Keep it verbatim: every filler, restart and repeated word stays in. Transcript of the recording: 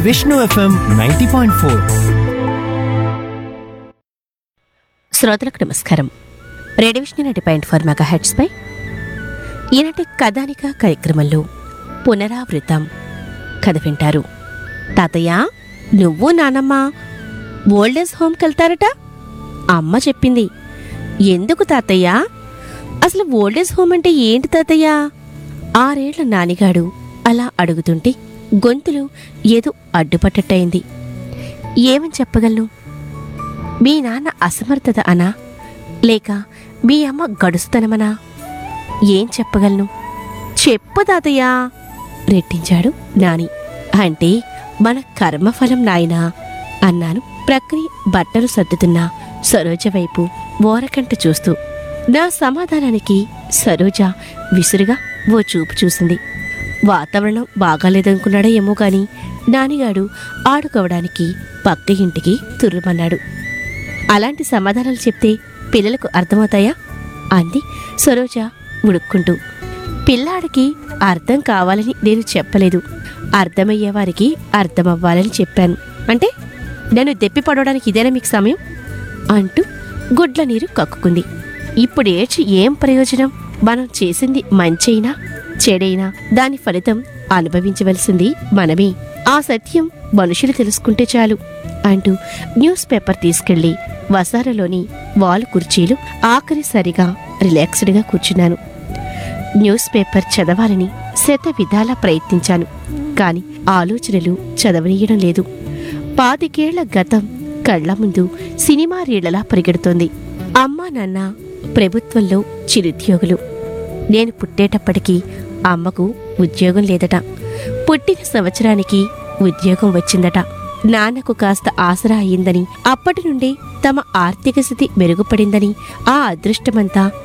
Vishnu FM ninety point four. శ్రోతలకు నమస్కారం. Radio Vishnu ninety point four mega heads పై ఈనాటి కథానిక కార్యక్రమంలో పునరావృతం కథ వింటారు. తాతయ్య, నువ్వు నానమ్మ ఓల్డేజ్ హోమ్కి వెళ్తారట, అమ్మ చెప్పింది. ఎందుకు తాతయ్య? అసలు ఓల్డేజ్ హోమ్ అంటే ఏంటి తాతయ్య? ఆరేళ్ల నానిగాడు అలా అడుగుతుంటే గొంతులో ఏదో అడ్డుపట్టట్టయింది. ఏమని చెప్పగలను? మీ నాన్న అసమర్థత అనా, లేక మీ అమ్మ గడుస్తనమనా? ఏం చెప్పగలను? చెప్పు తాతయ్య, రెట్టించాడు నాని. అంటే మన కర్మఫలం నాయనా అన్నాను ప్రక్కని బట్టలు సర్దుతున్న సరోజ వైపు ఓరకంట చూస్తూ. నా సమాధానానికి సరోజ విసురుగా ఓ చూపు చూసింది. వాతావరణం బాగాలేదనుకున్నాడో ఏమో గాని నానిగాడు ఆడుకోవడానికి పక్క ఇంటికి తుర్రుమన్నాడు. అలాంటి సమాధానాలు చెప్తే పిల్లలకు అర్థమవుతాయా? అంది సరోజ ఉడుక్కుంటూ. పిల్లాడికి అర్థం కావాలని నేను చెప్పలేదు, అర్థమయ్యేవారికి అర్థమవ్వాలని చెప్పాను. అంటే నన్ను దెప్పి పడవడానికి ఇదేనా మీకు సమయం? అంటూ గుడ్ల నీరు కక్కుకుంది. ఇప్పుడు ఏడ్చి ఏం ప్రయోజనం? మనం చేసింది మంచైనా చెడైనా దాని ఫలితం అనుభవించవలసింది మనమే. ఆ సత్యం మనుషులు తెలుసుకుంటే చాలు అంటూ న్యూస్ పేపర్ తీసుకెళ్లి వసారలోని వాలు కుర్చీలు ఆఖరిసరిగా రిలాక్స్డ్గా కూర్చున్నాను. న్యూస్ పేపర్ చదవాలని శత విధాలా ప్రయత్నించాను, కాని ఆలోచనలు చదవనీయడం లేదు. పాతికేళ్ల గతం కళ్ల ముందు సినిమా రీళ్లలా పరిగెడుతోంది. అమ్మా నాన్న ప్రభుత్వంలో చిరుద్యోగులు. నేను పుట్టేటప్పటికీ అమ్మకు ఉద్యోగం లేదట. పుట్టిన సంవత్సరానికి ఉద్యోగం వచ్చిందట. నాన్నకు కాస్త ఆసరా అయిందని, అప్పటి నుండి తమ ఆర్థిక స్థితి మెరుగుపడిందని ఆ అదృష్టమంతా